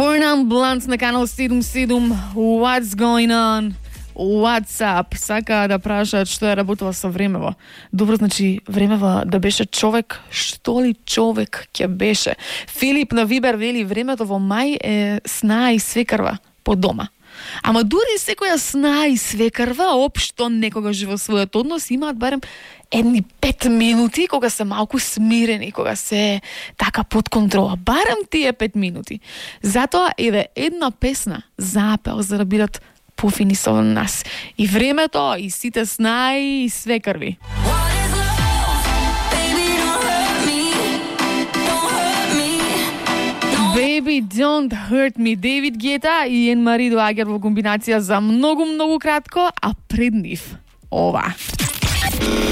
Foreign Blunts на канал 77. What's going on? WhatsApp сака да прашаат што е работила со времево. Добро, значи времево да беше човек, што ли човек ќе беше? Филип на Вибер вели времето во мај е сна и свекарва по дома. Ама дури секоја сна и свекарва општо некогаш во својот однос имаат барем едни 5 минути кога се малку смирени, кога се така под контрола. Барем тие 5 минути. Затоа еве една песна за апел за да бидат пофини со нас. И времето, и сите снаи, и свекарви. Baby, don't hurt me. David Guetta и Ен Мари доаѓаат во комбинација за многу кратко, а пред нив ова.